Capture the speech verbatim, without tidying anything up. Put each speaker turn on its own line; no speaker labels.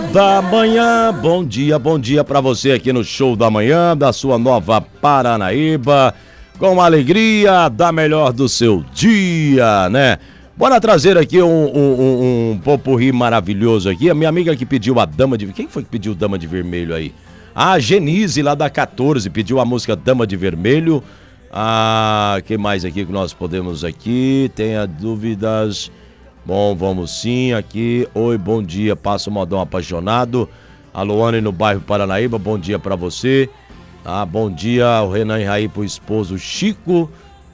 da Manhã. Bom dia, bom dia pra você aqui no Show da Manhã da sua Nova Paranaíba, com a alegria da melhor do seu dia, né? Bora trazer aqui um, um, um, um popurrí maravilhoso aqui. A minha amiga que pediu a Dama de... Quem foi que pediu Dama de Vermelho aí? A Genise, lá da quatorze, pediu a música Dama de Vermelho. Ah, que mais aqui que nós podemos aqui? Tenha dúvidas... Bom, vamos sim aqui. Oi, bom dia, passa o modão apaixonado. A Luane no bairro Paranaíba, bom dia pra você. Ah, bom dia, o Renan e Raí pro esposo Chico.